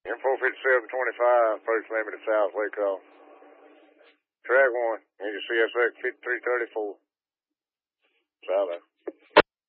M45725, first limited south, wake off. Track 1, engine CSX 5334. South.